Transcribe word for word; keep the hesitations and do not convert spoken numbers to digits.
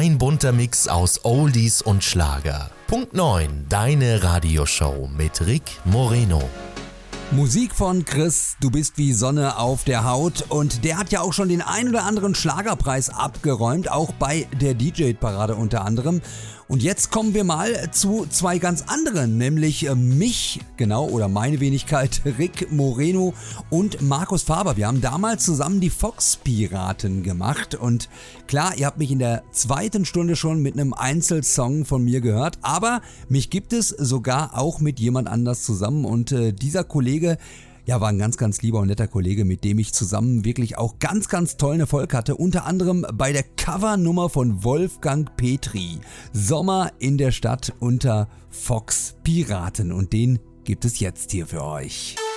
Ein bunter Mix aus Oldies und Schlager. Punkt neun, deine Radioshow mit Rick Moreno. Musik von Chris, du bist wie Sonne auf der Haut, und der hat ja auch schon den ein oder anderen Schlagerpreis abgeräumt, auch bei der D J-Parade unter anderem. Und jetzt kommen wir mal zu zwei ganz anderen, nämlich mich, genau, oder meine Wenigkeit, Rick Moreno und Markus Faber. Wir haben damals zusammen die Fox-Piraten gemacht, und klar, ihr habt mich in der zweiten Stunde schon mit einem Einzelsong von mir gehört, aber mich gibt es sogar auch mit jemand anders zusammen, und äh, dieser Kollege, ja, war ein ganz, ganz lieber und netter Kollege, mit dem ich zusammen wirklich auch ganz, ganz tollen Erfolg hatte. Unter anderem bei der Covernummer von Wolfgang Petri. Sommer in der Stadt unter Fox Piraten. Und den gibt es jetzt hier für euch.